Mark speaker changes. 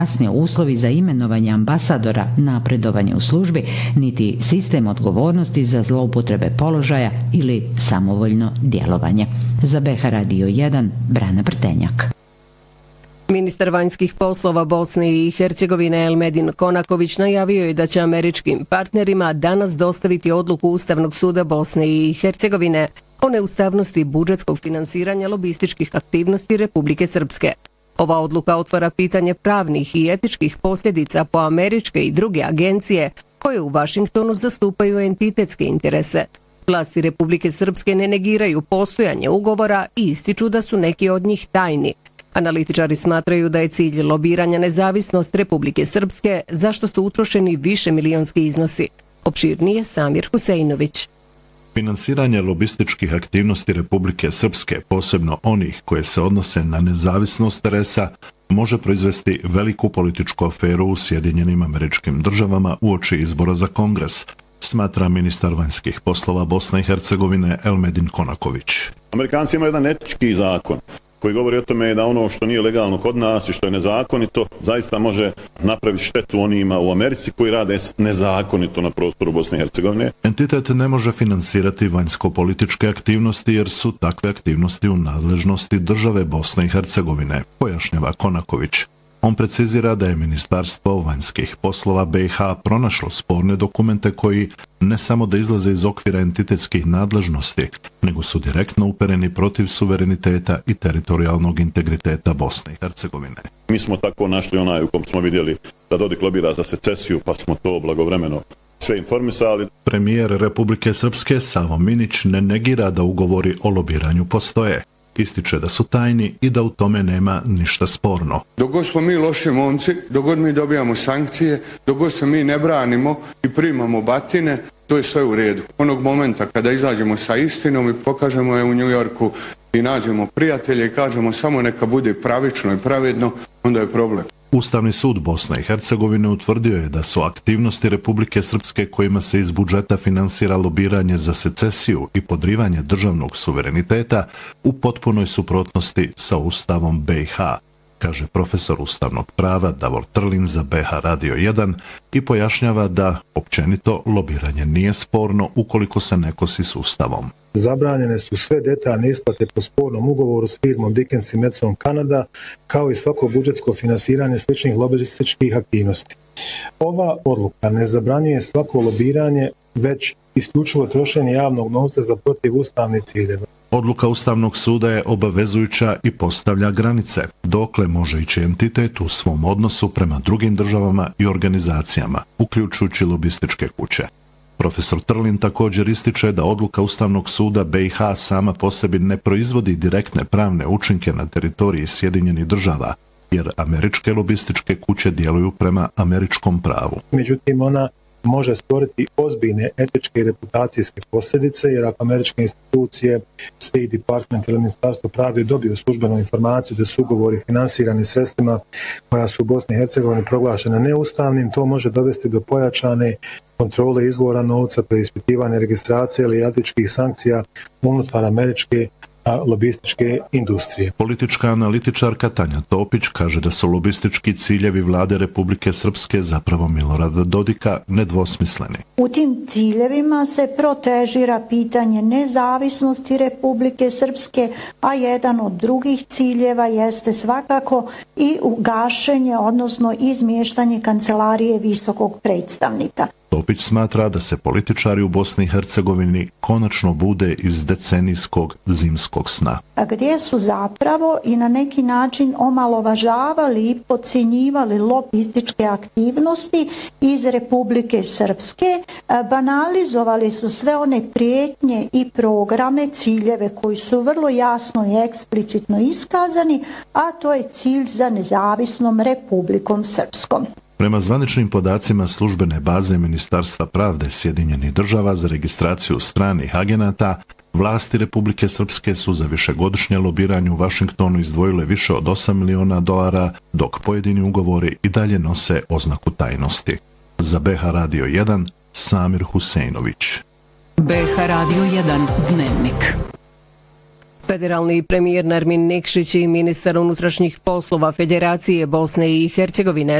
Speaker 1: jasni uslovi za imenovanje ambasadora, napredovanje u službi, niti sistem odgovornosti za zloupotrebe položaja ili samovoljno djelovanje. Za BH Radio 1, Brana Brtenjak.
Speaker 2: Ministar vanjskih poslova Bosne i Hercegovine Elmedin Konaković najavio je da će američkim partnerima danas dostaviti odluku Ustavnog suda Bosne i Hercegovine o neustavnosti budžetskog finansiranja lobističkih aktivnosti Republike Srpske. Ova odluka otvara pitanje pravnih i etičkih posljedica po američke i druge agencije koje u Vašingtonu zastupaju entitetske interese. Vlasti Republike Srpske ne negiraju postojanje ugovora i ističu da su neki od njih tajni. Analitičari smatraju da je cilj lobiranja nezavisnost Republike Srpske, za što su utrošeni višemilionski iznosi. Opširnije Samir Huseinović.
Speaker 3: Finansiranje lobističkih aktivnosti Republike Srpske, posebno onih koje se odnose na nezavisnost RS-a, može proizvesti veliku političku aferu u Sjedinjenim Američkim Državama uoči izbora za Kongres, smatra ministar vanjskih poslova Bosne i Hercegovine Elmedin Konaković.
Speaker 4: Amerikanci imaju jedan etički zakon koji govori o tome da ono što nije legalno kod nas i što je nezakonito zaista može napraviti štetu onima u Americi koji rade nezakonito na prostoru Bosne i Hercegovine.
Speaker 3: Entitet ne može finansirati vanjsko-političke aktivnosti jer su takve aktivnosti u nadležnosti države Bosne i Hercegovine, pojašnjava Konaković. On precizira da je Ministarstvo vanjskih poslova BiH pronašlo sporne dokumente koji ne samo da izlaze iz okvira entitetskih nadležnosti, nego su direktno upereni protiv suvereniteta i teritorijalnog integriteta Bosne i Hercegovine.
Speaker 4: Mi smo tako našli onaj u kom smo vidjeli da Dodik lobira za secesiju, pa smo to blagovremeno sve informisali.
Speaker 3: Premijer Republike Srpske Savo Minić ne negira da ugovori o lobiranju postoje. Ističe da su tajni i da u tome nema ništa sporno.
Speaker 5: Dok god smo mi loši momci, dok god mi dobijamo sankcije, dok god se mi ne branimo i primamo batine, to je sve u redu. Onog momenta kada izađemo sa istinom i pokažemo je u New Yorku i nađemo prijatelje i kažemo samo neka bude pravično i pravedno, onda je problem.
Speaker 3: Ustavni sud Bosne i Hercegovine utvrdio je da su aktivnosti Republike Srpske kojima se iz budžeta finansira lobiranje za secesiju i podrivanje državnog suvereniteta u potpunoj suprotnosti sa Ustavom BiH, kaže profesor ustavnog prava Davor Trlin za BH Radio 1 i pojašnjava da općenito lobiranje nije sporno ukoliko se ne kosi s Ustavom.
Speaker 6: Zabranjene su sve detaljne isplate po spornom ugovoru s firmom Dickens i Metson Kanada, kao i svako budžetsko finansiranje sličnih lobističkih aktivnosti. Ova odluka ne zabranjuje svako lobiranje, već isključivo trošenje javnog novca za protivustavne ciljeve.
Speaker 3: Odluka Ustavnog suda je obavezujuća i postavlja granice, dokle može ići entitet u svom odnosu prema drugim državama i organizacijama, uključujući lobističke kuće. Profesor Trlin također ističe da odluka Ustavnog suda BiH sama po sebi ne proizvodi direktne pravne učinke na teritoriji Sjedinjenih Država, jer američke lobističke kuće djeluju prema američkom pravu.
Speaker 6: Međutim, ona može stvoriti ozbiljne etičke i reputacijske posljedice, jer ako američke institucije, State Department ili Ministarstvo pravde dobiju službenu informaciju da su ugovori finansirani sredstvima koja su u Bosni i Hercegovini proglašena neustavnim, to može dovesti do pojačane kontrole izvora novca, preispitivanja registracije ili etičkih sankcija unutar američke lobističke industrije.
Speaker 3: Politička analitičarka Tanja Topić kaže da su lobistički ciljevi vlade Republike Srpske, zapravo Milorada Dodika, nedvosmisleni.
Speaker 7: U tim ciljevima se protežira pitanje nezavisnosti Republike Srpske, a jedan od drugih ciljeva jeste svakako i ugašenje, odnosno izmještanje kancelarije visokog predstavnika.
Speaker 3: Topić smatra da se političari u Bosni i Hercegovini konačno bude iz decenijskog zimskog sna.
Speaker 7: Gdje su zapravo i na neki način omalovažavali i podcjenjivali lobističke aktivnosti iz Republike Srpske, banalizovali su sve one prijetnje i programe, ciljeve koji su vrlo jasno i eksplicitno iskazani, a to je cilj za nezavisnom Republikom Srpskom.
Speaker 3: Prema zvaničnim podacima službene baze Ministarstva pravde Sjedinjenih Država za registraciju stranih agenata, vlasti Republike Srpske su za višegodišnje lobiranje u Vašingtonu izdvojile više od $8 miliona, dok pojedini ugovori i dalje nose oznaku tajnosti. Za BH Radio 1, Samir Huseinović.
Speaker 8: BH Radio 1 Dnevnik.
Speaker 2: Federalni premijer Nermin Nikšić i ministar unutrašnjih poslova Federacije Bosne i Hercegovine